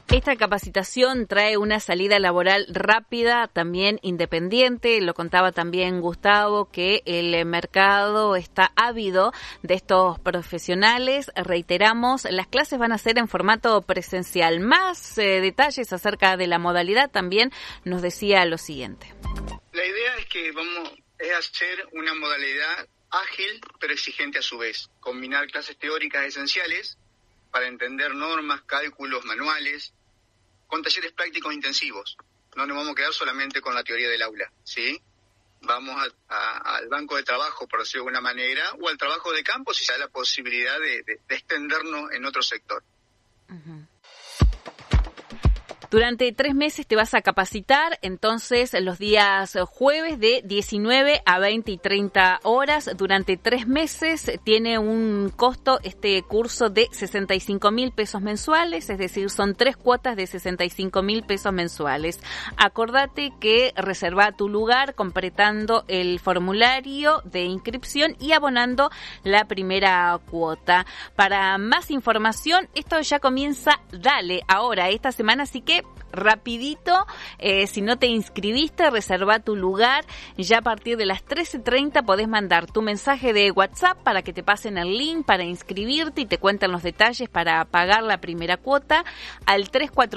Esta capacitación trae una salida laboral rápida, también independiente. Lo contaba también Gustavo, que el mercado está ávido de estos profesionales. Reiteramos, las clases van a ser en formato presencial. Más detalles acerca de la modalidad también nos decía lo siguiente. La idea es que es hacer una modalidad ágil pero exigente a su vez. Combinar clases teóricas esenciales para entender normas, cálculos, manuales, con talleres prácticos intensivos. No nos vamos a quedar solamente con la teoría del aula, ¿sí? Vamos al banco de trabajo, por decirlo de alguna manera, o al trabajo de campo si se da la posibilidad de extendernos en otro sector. Uh-huh. Durante 3 meses te vas a capacitar, entonces los días jueves de 19 a 20 y 30 horas. Durante 3 meses tiene un costo este curso de 65.000 pesos mensuales, es decir, son 3 cuotas de 65.000 pesos mensuales. Acordate que reserva tu lugar completando el formulario de inscripción y abonando la primera cuota. Para más información, esto ya comienza, dale, ahora, esta semana, así que rapidito, si no te inscribiste, reserva tu lugar. Ya a partir de las 13:30 podés mandar tu mensaje de WhatsApp para que te pasen el link para inscribirte y te cuenten los detalles para pagar la primera cuota al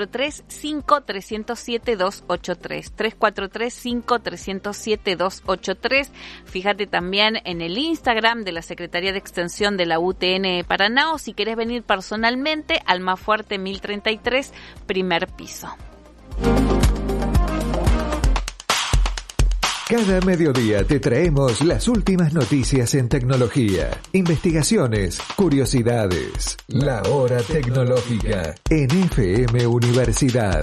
343-5307-283. 343-5307-283. Fíjate también en el Instagram de la Secretaría de Extensión de la UTN Paraná, o si querés venir personalmente al Mafuerte 1033, primer piso. Cada mediodía te traemos las últimas noticias en tecnología, investigaciones, curiosidades. La Hora Tecnológica en FM Universidad.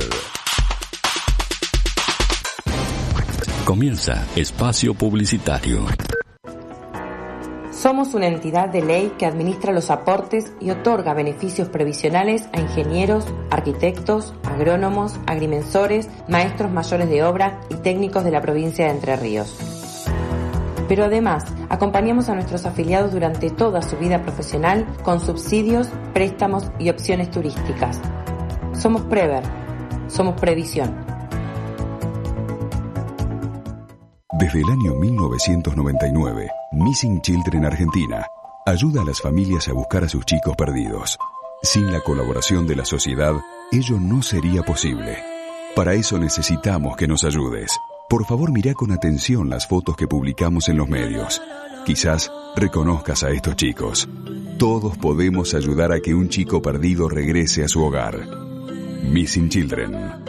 Comienza Espacio Publicitario. Somos una entidad de ley que administra los aportes y otorga beneficios previsionales a ingenieros, arquitectos, agrónomos, agrimensores, maestros mayores de obra y técnicos de la provincia de Entre Ríos. Pero además, acompañamos a nuestros afiliados durante toda su vida profesional con subsidios, préstamos y opciones turísticas. Somos Prever, somos Previsión. Desde el año 1999, Missing Children Argentina ayuda a las familias a buscar a sus chicos perdidos. Sin la colaboración de la sociedad, ello no sería posible. Para eso necesitamos que nos ayudes. Por favor, mirá con atención las fotos que publicamos en los medios. Quizás reconozcas a estos chicos. Todos podemos ayudar a que un chico perdido regrese a su hogar. Missing Children.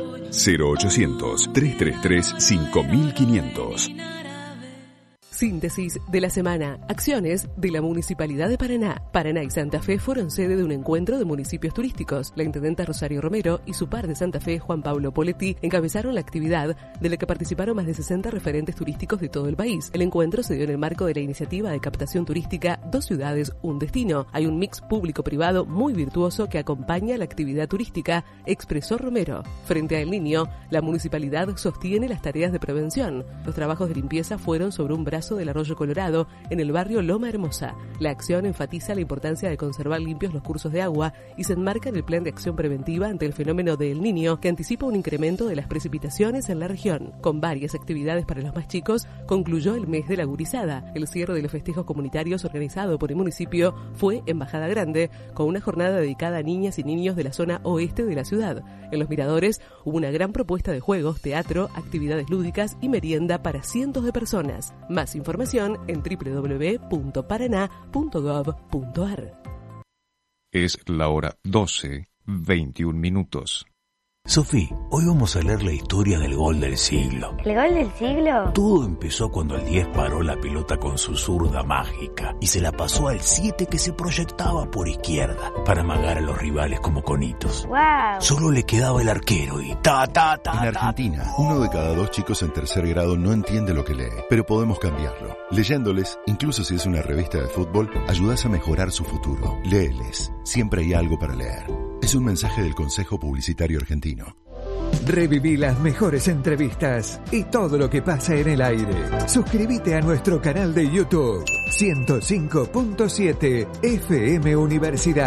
0800-333-5500. Síntesis de la semana. Acciones de la Municipalidad de Paraná. Paraná y Santa Fe fueron sede de un encuentro de municipios turísticos. La intendenta Rosario Romero y su par de Santa Fe, Juan Pablo Poletti, encabezaron la actividad de la que participaron más de 60 referentes turísticos de todo el país. El encuentro se dio en el marco de la iniciativa de captación turística 2 ciudades, un destino. Hay un mix público-privado muy virtuoso que acompaña la actividad turística, expresó Romero. Frente a El Niño, la municipalidad sostiene las tareas de prevención. Los trabajos de limpieza fueron sobre un brazo del Arroyo Colorado en el barrio Loma Hermosa. La acción enfatiza la importancia de conservar limpios los cursos de agua y se enmarca en el plan de acción preventiva ante el fenómeno de El Niño, que anticipa un incremento de las precipitaciones en la región. Con varias actividades para los más chicos, concluyó el mes de la gurizada. El cierre de los festejos comunitarios organizado por el municipio fue en Bajada Grande, con una jornada dedicada a niñas y niños de la zona oeste de la ciudad. En los miradores hubo una gran propuesta de juegos, teatro, actividades lúdicas y merienda para cientos de personas. Más información en www.paraná.gov.ar. Es la hora 12:21. Sofi, hoy vamos a leer la historia del gol del siglo. ¿El gol del siglo? Todo empezó cuando el 10 paró la pelota con su zurda mágica y se la pasó al 7 que se proyectaba por izquierda para amagar a los rivales como conitos. ¡Wow! Solo le quedaba el arquero y En Argentina, 1 de cada 2 chicos en tercer grado no entiende lo que lee, pero podemos cambiarlo. Leyéndoles, incluso si es una revista de fútbol, ayudas a mejorar su futuro. Léeles, siempre hay algo para leer. Es un mensaje del Consejo Publicitario Argentino. Reviví las mejores entrevistas y todo lo que pasa en el aire. Suscríbete a nuestro canal de YouTube 105.7 FM Universidad.